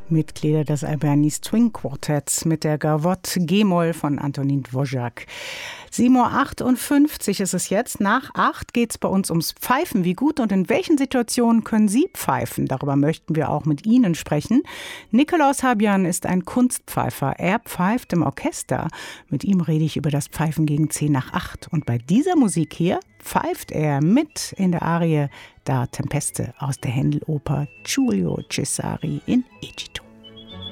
Mitglieder des Alberni String Quartetts mit der Gavotte G-Moll von Antonin Dvořák. 7:58 Uhr ist es jetzt. Nach 8 geht es bei uns ums Pfeifen. Wie gut und in welchen Situationen können Sie pfeifen? Darüber möchten wir auch mit Ihnen sprechen. Nikolaus Habjan ist ein Kunstpfeifer. Er pfeift im Orchester. Mit ihm rede ich über das Pfeifen gegen 7:50. Und bei dieser Musik hier pfeift er mit in der Arie Da Tempeste aus der Händel-Oper Giulio Cesari in Egitur.